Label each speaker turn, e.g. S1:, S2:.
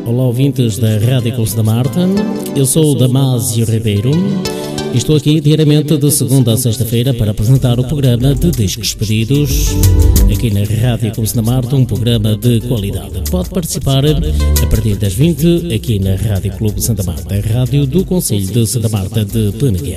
S1: olá ouvintes da Rádio Clube da Marta. Eu sou o Damásio Ribeiro e estou aqui diariamente de segunda a sexta-feira para apresentar o programa de discos pedidos aqui na Rádio Clube da Marta, um programa de qualidade. Pode participar a partir das 20 aqui na Rádio Clube Santa Marta, a rádio do Concelho de Santa Marta de Peneguer.